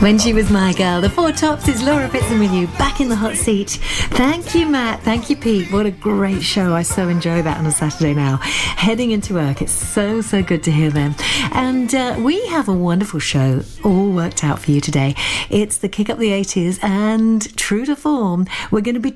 When She Was My Girl. The Four Tops is Laura Pitson with you, back in the hot seat. Thank you, Matt. Thank you, Pete. What a great show. I so enjoy that on a Saturday now. Heading into work. It's so good to hear them. And we have a wonderful show all worked out for you today. It's the Kick Up the 80s, and true to form, we're going to be